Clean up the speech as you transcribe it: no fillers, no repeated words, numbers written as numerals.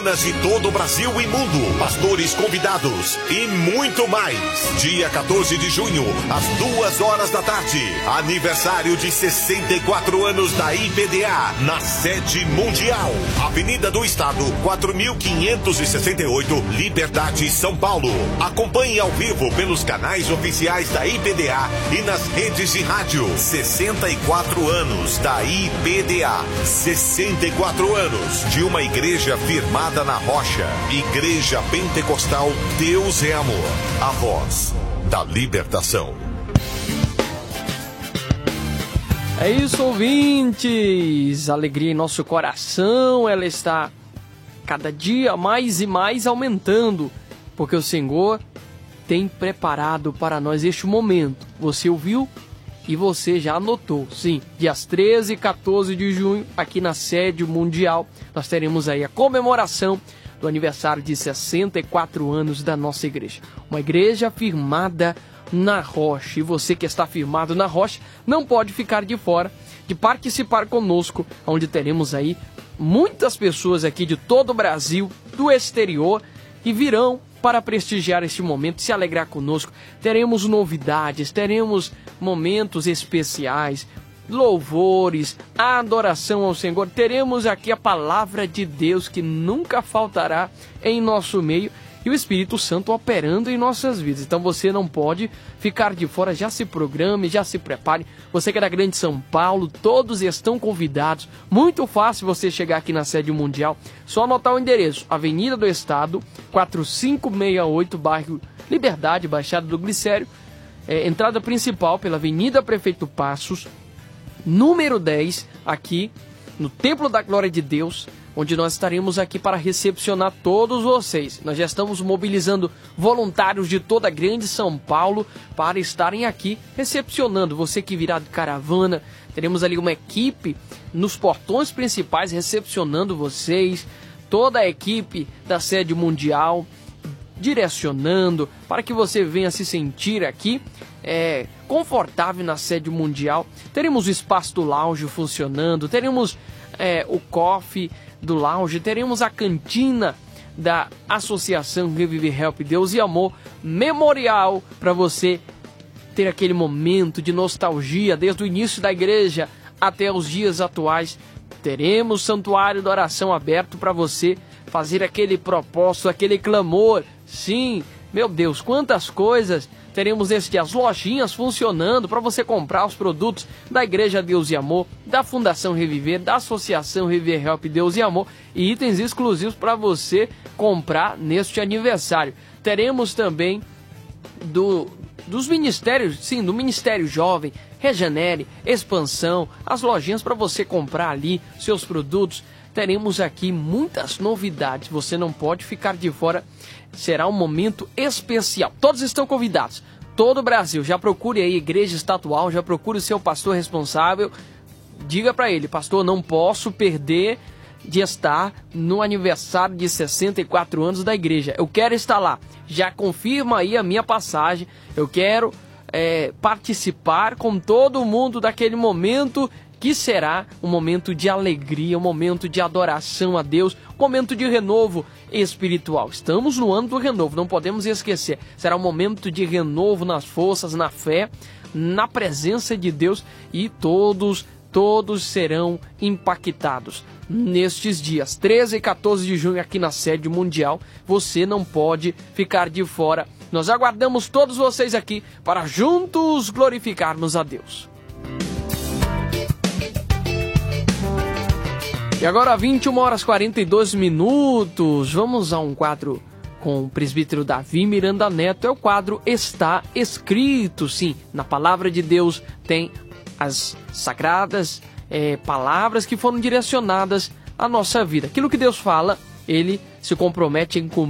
presbiterianas de todo o Brasil e mundo, pastores convidados e muito mais. Dia 14 de junho, às 2h da tarde, aniversário de 64 anos da IPDA, na sede mundial, Avenida do Estado, 4568, Liberdade, São Paulo. Acompanhe ao vivo pelos canais oficiais da IPDA e nas redes de rádio. 64 anos da IPDA, 64 anos de uma igreja firmada na rocha. Igreja Pentecostal Deus é Amor, a voz da libertação. É isso, ouvintes, alegria em nosso coração, ela está cada dia mais e mais aumentando, porque o Senhor tem preparado para nós este momento. Você ouviu e você já anotou. Sim, dias 13 e 14 de junho, aqui na sede mundial, nós teremos aí a comemoração do aniversário de 64 anos da nossa igreja. Uma igreja firmada na rocha. E você que está firmado na rocha não pode ficar de fora de participar conosco, onde teremos aí muitas pessoas aqui de todo o Brasil, do exterior, que virão para prestigiar este momento, se alegrar conosco. Teremos novidades, teremos momentos especiais, louvores, adoração ao Senhor. Teremos aqui a palavra de Deus que nunca faltará em nosso meio e o Espírito Santo operando em nossas vidas. Então você não pode ficar de fora, já se programe, já se prepare. Você que é da Grande São Paulo, todos estão convidados. Muito fácil você chegar aqui na sede mundial. Só anotar o endereço: Avenida do Estado, 4568, bairro Liberdade, Baixada do Glicério. Entrada principal pela Avenida Prefeito Passos, número 10, aqui no Templo da Glória de Deus, onde nós estaremos aqui para recepcionar todos vocês. Nós já estamos mobilizando voluntários de toda a Grande São Paulo para estarem aqui recepcionando. Você que virá de caravana, teremos ali uma equipe nos portões principais recepcionando vocês, toda a equipe da sede mundial direcionando para que você venha se sentir aqui confortável na sede mundial. Teremos o espaço do lounge funcionando, teremos o coffee do lounge, teremos a cantina da Associação Reviver Help Deus e Amor Memorial, para você ter aquele momento de nostalgia desde o início da igreja até os dias atuais. Teremos santuário da oração aberto para você fazer aquele propósito, aquele clamor. Sim, meu Deus, quantas coisas. Teremos as lojinhas funcionando para você comprar os produtos da Igreja Deus e Amor, da Fundação Reviver, da Associação Reviver Help Deus e Amor, e itens exclusivos para você comprar neste aniversário. Teremos também dos ministérios, sim, do Ministério Jovem, Regenere, Expansão, as lojinhas para você comprar ali seus produtos. Teremos aqui muitas novidades, você não pode ficar de fora, será um momento especial. Todos estão convidados, todo o Brasil. Já procure aí Igreja Estatual, já procure o seu pastor responsável, diga para ele: pastor, não posso perder de estar no aniversário de 64 anos da igreja, eu quero estar lá, já confirma aí a minha passagem, eu quero participar com todo mundo daquele momento que será um momento de alegria, um momento de adoração a Deus, um momento de renovo espiritual. Estamos no ano do renovo, não podemos esquecer. Será um momento de renovo nas forças, na fé, na presença de Deus, e todos serão impactados nestes dias 13 e 14 de junho aqui na sede mundial. Você não pode ficar de fora. Nós aguardamos todos vocês aqui para juntos glorificarmos a Deus. E agora 21h42, vamos a um quadro com o presbítero Davi Miranda Neto. É o quadro Está Escrito. Sim, na palavra de Deus tem as sagradas palavras que foram direcionadas à nossa vida. Aquilo que Deus fala, Ele se compromete em cumprir.